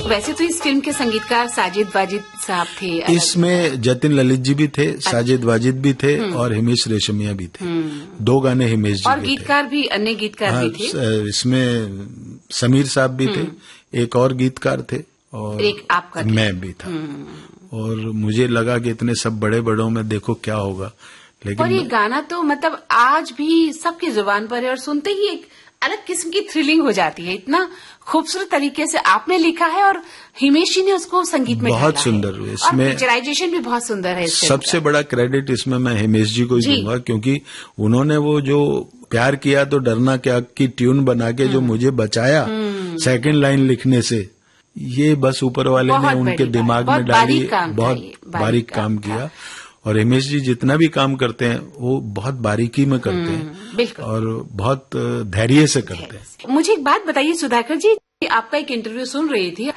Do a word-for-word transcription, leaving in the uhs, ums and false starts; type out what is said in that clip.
वैसे तो इस फिल्म के संगीतकार साजिद वाजिद साहब थे। इसमें जतिन ललित जी भी थे, साजिद वाजिद भी थे और हिमेश रेशमिया भी थे। दो गाने हिमेश जी और के गीतकार थे। भी अन्य गीतकार हाँ, भी थे। इसमें समीर साहब भी थे, एक और गीतकार थे और एक आपका मैं भी था। और मुझे लगा कि इतने सब बड़े बड़ों में देखो क्या होगा, लेकिन और ये गाना तो मतलब आज भी सबकी जुबान पर है और सुनते ही एक अलग किस्म की थ्रिलिंग हो जाती है। इतना खूबसूरत तरीके से आपने लिखा है और हिमेश जी ने उसको संगीत में बहुत सुंदर है। इसमें और पिक्चराइजेशन भी बहुत सुंदर है। सबसे बड़ा क्रेडिट इसमें मैं हिमेश जी को ही दूंगा, क्योंकि उन्होंने वो जो प्यार किया तो डरना क्या की ट्यून बना के जो मुझे बचाया सेकंड लाइन लिखने से, ये बस ऊपर वाले ने उनके दिमाग में डाली। बहुत बारीक काम किया। और हिमेश जी जितना भी काम करते हैं वो बहुत बारीकी में करते हैं और बहुत धैर्य से करते हैं। मुझे एक बात बताइए सुधाकर जी, आपका एक इंटरव्यू सुन रही थी,